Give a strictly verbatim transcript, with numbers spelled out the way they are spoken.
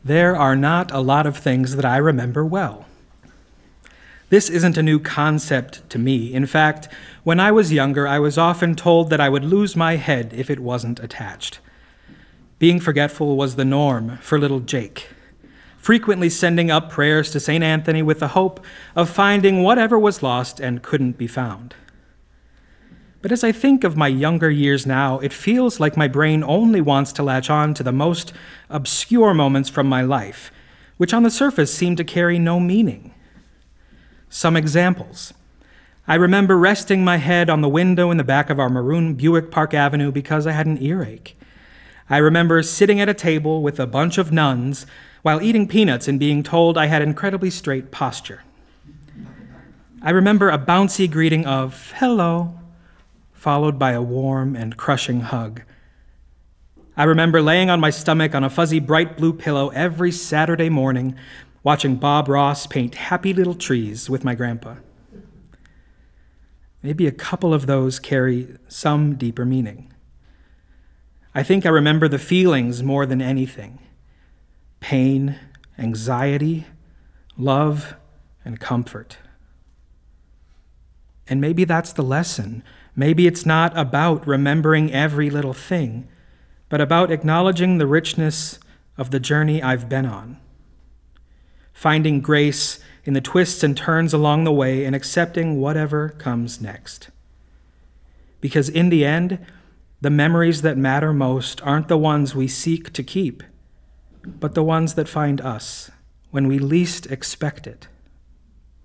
There are not a lot of things that I remember well. This isn't a new concept to me. In fact, when I was younger, I was often told that I would lose my head if it wasn't attached. Being forgetful was the norm for little Jake, frequently sending up prayers to Saint Anthony with the hope of finding whatever was lost and couldn't be found. But as I think of my younger years now, it feels like my brain only wants to latch on to the most obscure moments from my life, which on the surface seem to carry no meaning. Some examples. I remember resting my head on the window in the back of our maroon Buick Park Avenue because I had an earache. I remember sitting at a table with a bunch of nuns while eating peanuts and being told I had incredibly straight posture. I remember a bouncy greeting of hello, followed by a warm and crushing hug. I remember laying on my stomach on a fuzzy bright blue pillow every Saturday morning, watching Bob Ross paint happy little trees with my grandpa. Maybe a couple of those carry some deeper meaning. I think I remember the feelings more than anything: pain, anxiety, love, and comfort. And maybe that's the lesson. Maybe it's not about remembering every little thing, but about acknowledging the richness of the journey I've been on, finding grace in the twists and turns along the way and accepting whatever comes next. Because in the end, the memories that matter most aren't the ones we seek to keep, but the ones that find us when we least expect it.